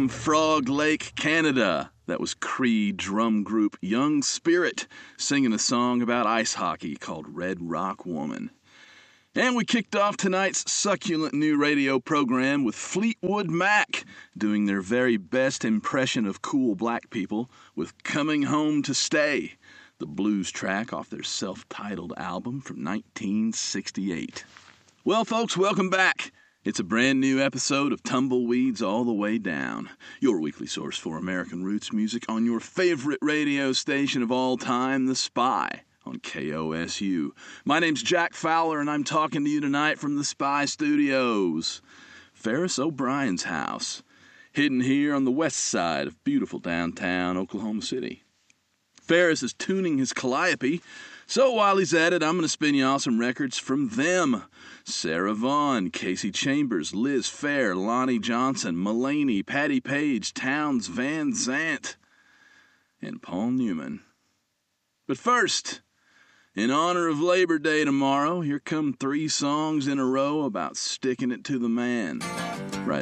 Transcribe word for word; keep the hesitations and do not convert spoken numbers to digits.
from Frog Lake, Canada. That was Cree drum group Young Spirit singing a song about ice hockey called Red Rock Woman. And we kicked off tonight's succulent new radio program with Fleetwood Mac doing their very best impression of cool black people with Coming Home to Stay, the blues track off their self-titled album from nineteen sixty-eight. Well, folks, welcome back. It's a brand new episode of Tumbleweeds All the Way Down, your weekly source for American roots music on your favorite radio station of all time, The Spy, on K O S U. My name's Jack Fowler, and I'm talking to you tonight from The Spy Studios, Ferris O'Brien's house, hidden here on the west side of beautiful downtown Oklahoma City. Ferris is tuning his calliope, so while he's at it, I'm going to spin y'all some records from them. Sarah Vaughan, Casey Chambers, Liz Phair, Lonnie Johnson, Mulaney, Patty Page, Townes Van Zandt, and Paul Newman. But first, in honor of Labor Day tomorrow, here come three songs in a row about sticking it to the man, right